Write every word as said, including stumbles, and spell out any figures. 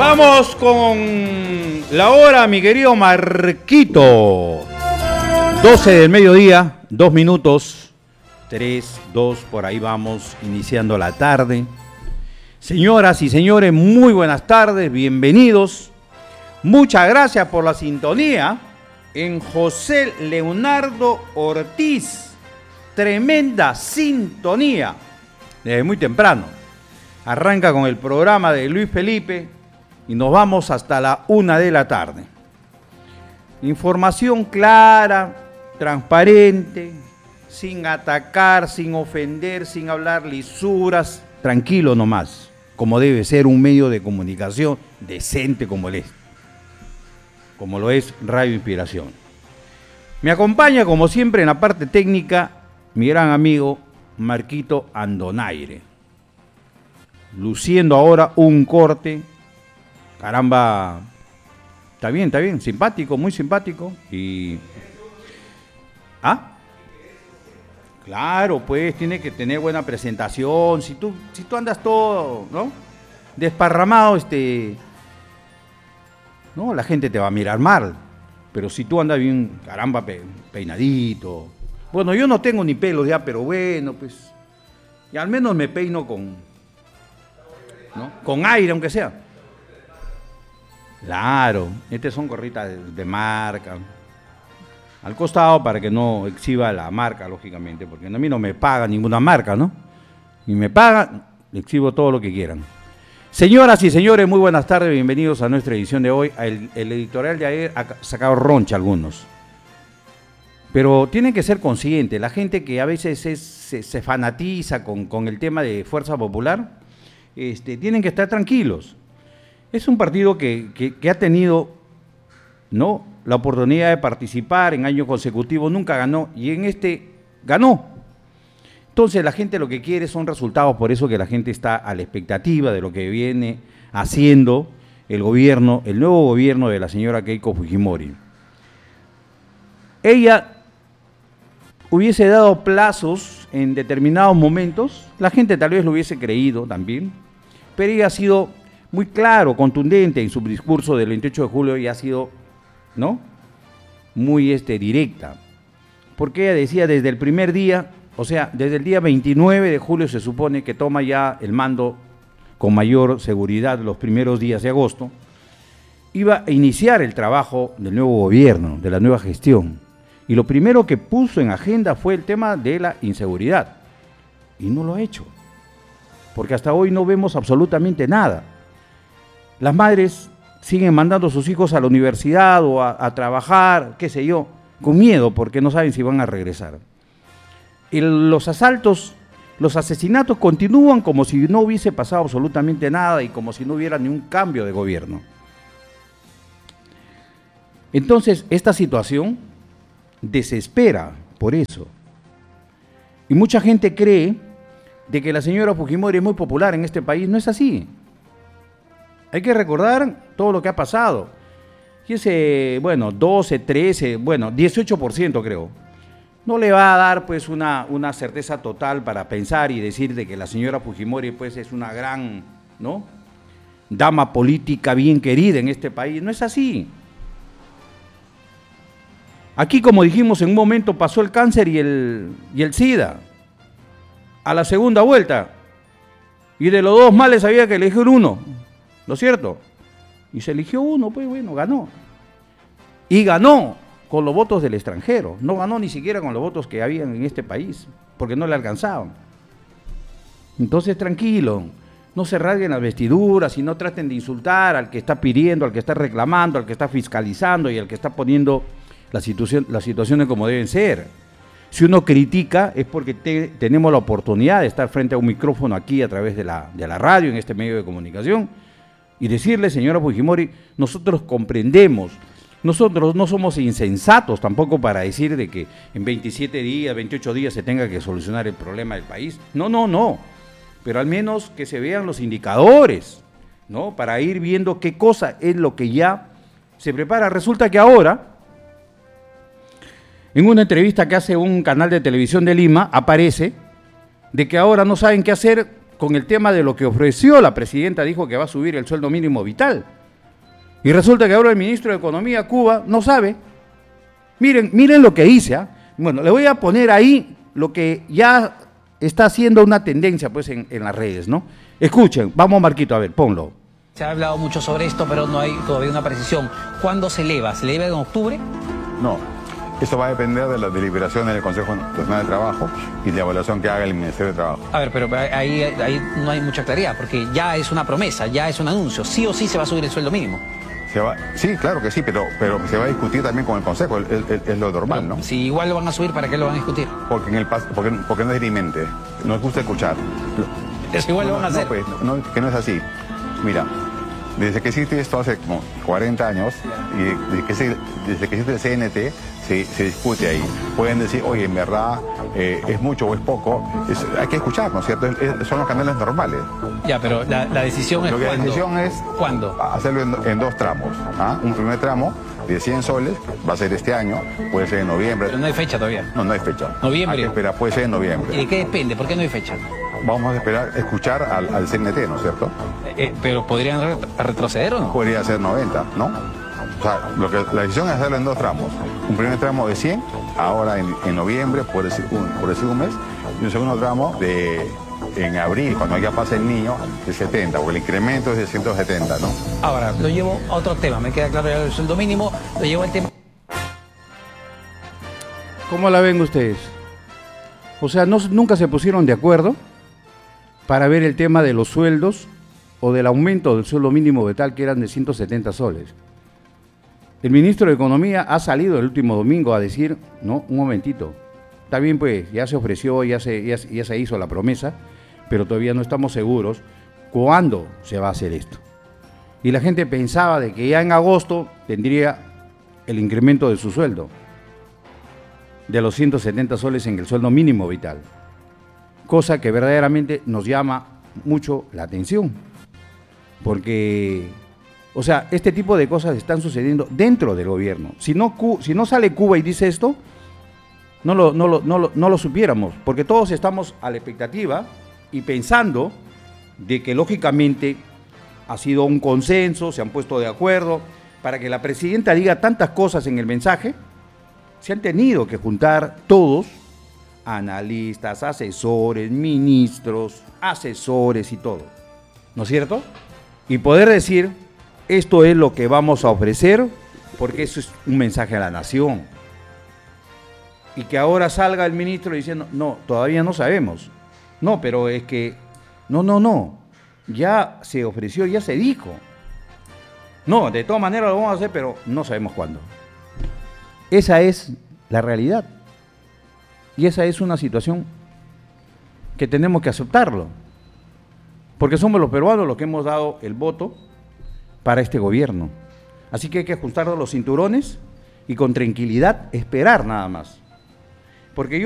Vamos con la hora, mi querido Marquito. doce del mediodía, dos minutos, tres, dos, por ahí vamos, iniciando la tarde. Señoras y señores, muy buenas tardes, bienvenidos. Muchas gracias por la sintonía en José Leonardo Ortiz. Tremenda sintonía desde muy temprano. Arranca con el programa de Luis Felipe y nos vamos hasta la una de la tarde. Información clara, transparente, sin atacar, sin ofender, sin hablar lisuras, tranquilo nomás, como debe ser un medio de comunicación decente como lo es, como lo es Radio Inspiración. Me acompaña, como siempre, en la parte técnica, mi gran amigo Marquito Andonaire, luciendo ahora un corte, caramba, está bien, está bien, simpático, muy simpático, y... ¿Ah? Claro, pues, tiene que tener buena presentación, si tú, si tú andas todo, ¿no?, desparramado, este... no, la gente te va a mirar mal, pero si tú andas bien, caramba, pe, peinadito... Bueno, yo no tengo ni pelos ya, pero bueno, pues, y al menos me peino con, ¿no?, con aire, aunque sea. Claro, estas son gorritas de, de marca. Al costado para que no exhiba la marca, lógicamente, porque a mí no me paga ninguna marca, ¿no? Ni me pagan, exhibo todo lo que quieran. Señoras y señores, muy buenas tardes, bienvenidos a nuestra edición de hoy. El, el editorial de ayer ha sacado roncha algunos. Pero tienen que ser conscientes, la gente que a veces es, se, se fanatiza con, con el tema de Fuerza Popular, este, tienen que estar tranquilos. Es un partido que, que, que ha tenido, ¿no?, la oportunidad de participar en años consecutivos, nunca ganó, y en este ganó. Entonces la gente lo que quiere son resultados, por eso que la gente está a la expectativa de lo que viene haciendo el gobierno, el nuevo gobierno de la señora Keiko Fujimori. Ella hubiese dado plazos en determinados momentos, la gente tal vez lo hubiese creído también, pero ella ha sido muy claro, contundente en su discurso del veintiocho de julio y ha sido, ¿no?, muy este, directa, porque ella decía desde el primer día, o sea, desde el día veintinueve de julio se supone que toma ya el mando con mayor seguridad los primeros días de agosto, iba a iniciar el trabajo del nuevo gobierno, de la nueva gestión. Y lo primero que puso en agenda fue el tema de la inseguridad. Y no lo ha hecho. Porque hasta hoy no vemos absolutamente nada. Las madres siguen mandando a sus hijos a la universidad o a, a trabajar, qué sé yo, con miedo porque no saben si van a regresar. Y los asaltos, los asesinatos continúan como si no hubiese pasado absolutamente nada y como si no hubiera ni un cambio de gobierno. Entonces, esta situación desespera por eso. Y mucha gente cree de que la señora Fujimori es muy popular en este país. No es así. Hay que recordar todo lo que ha pasado. Y ese, bueno, doce, trece, bueno, dieciocho por ciento creo, no le va a dar pues una, una certeza total para pensar y decir de que la señora Fujimori pues es una gran, ¿no?, dama política bien querida en este país. No es así. Aquí, como dijimos, en un momento pasó el cáncer y el, y el SIDA, a la segunda vuelta, y de los dos males había que elegir uno, ¿no es cierto? Y se eligió uno, pues bueno, ganó. Y ganó con los votos del extranjero, no ganó ni siquiera con los votos que habían en este país, porque no le alcanzaban. Entonces, tranquilo, no se rasguen las vestiduras y no traten de insultar al que está pidiendo, al que está reclamando, al que está fiscalizando y al que está poniendo La situación, las situaciones como deben ser. Si uno critica es porque te, tenemos la oportunidad de estar frente a un micrófono aquí a través de la, de la radio, en este medio de comunicación, y decirle, señora Fujimori, nosotros comprendemos, nosotros no somos insensatos tampoco para decir de que en veintisiete días, veintiocho días se tenga que solucionar el problema del país. No, no, no, pero al menos que se vean los indicadores, ¿no?, para ir viendo qué cosa es lo que ya se prepara. Resulta que ahora, en una entrevista que hace un canal de televisión de Lima, aparece de que ahora no saben qué hacer con el tema de lo que ofreció la presidenta, dijo que va a subir el sueldo mínimo vital. Y resulta que ahora el ministro de Economía, Cuba, no sabe. Miren, miren lo que dice. ¿eh? Bueno, le voy a poner ahí lo que ya está haciendo una tendencia pues en, en las redes, ¿no? Escuchen, vamos Marquito, a ver, ponlo. Se ha hablado mucho sobre esto, pero no hay todavía una precisión. ¿Cuándo se eleva? ¿Se eleva en octubre? No, eso va a depender de las deliberaciones del Consejo Nacional de Trabajo y de la evaluación que haga el Ministerio de Trabajo. A ver, pero ahí, ahí no hay mucha claridad, porque ya es una promesa, ya es un anuncio. Sí o sí se va a subir el sueldo mínimo. Se va, sí, claro que sí, pero, pero se va a discutir también con el Consejo, es, es, es lo normal, Pero, ¿no? si igual lo van a subir, ¿para qué lo van a discutir? Porque, en el, pas- porque, porque no es dirimente, nos gusta escuchar. Es que igual lo van a hacer. No, pues, no, que no es así. Mira, desde que existe esto hace como cuarenta años, y desde que, se, desde que existe el C N T, se, se discute ahí. Pueden decir, oye, en verdad, eh, es mucho o es poco, es, hay que escuchar, ¿no es cierto? Es- es- son los canales normales. Ya, pero la, la decisión es Lo que la ¿cuándo? decisión es ¿Cuándo? hacerlo en, en dos tramos. ¿ah? Un primer tramo de cien soles, va a ser este año, puede ser en noviembre. Pero no hay fecha todavía. No, no hay fecha. Noviembre. Hay que esperar, puede ser en ¿Y noviembre. de qué depende? ¿Por qué no hay fecha? Vamos a esperar, escuchar al, al C N T, ¿no es cierto? Eh, pero ¿podrían re- retroceder o no? Podría ser noventa, ¿no? O sea, lo que, la decisión es hacerlo en dos tramos. Un primer tramo de cien, ahora en, en noviembre, por decir, un, por decir un mes, y un segundo tramo de en abril, cuando ya pase el niño, de setenta, porque el incremento es de ciento setenta, ¿no? Ahora, lo llevo a otro tema. Me queda claro ya el sueldo mínimo. Lo llevo al tema. ¿Cómo la ven ustedes? O sea, no, nunca se pusieron de acuerdo para ver el tema de los sueldos o del aumento del sueldo mínimo vital, que eran de ciento setenta soles. El ministro de Economía ha salido el último domingo a decir, no, un momentito, está bien pues, ya se ofreció, ya se, ya, ya se hizo la promesa, pero todavía no estamos seguros cuándo se va a hacer esto. Y la gente pensaba de que ya en agosto tendría el incremento de su sueldo, de los ciento setenta soles en el sueldo mínimo vital, cosa que verdaderamente nos llama mucho la atención, porque, o sea, este tipo de cosas están sucediendo dentro del gobierno. Si no, si no sale Cuba y dice esto, no lo, no lo, no lo, no lo supiéramos, porque todos estamos a la expectativa y pensando de que lógicamente ha sido un consenso, se han puesto de acuerdo, para que la presidenta diga tantas cosas en el mensaje. Se han tenido que juntar todos, analistas, asesores, ministros, asesores y todo, ¿no es cierto? Y poder decir, esto es lo que vamos a ofrecer, porque eso es un mensaje a la nación. Y que ahora salga el ministro diciendo, no, todavía no sabemos. No, pero es que, no, no, no, ya se ofreció, ya se dijo. No, de todas maneras lo vamos a hacer, pero no sabemos cuándo. Esa es la realidad. Y esa es una situación que tenemos que aceptarlo. Porque somos los peruanos los que hemos dado el voto para este gobierno. Así que hay que ajustarnos los cinturones y con tranquilidad esperar nada más. Porque yo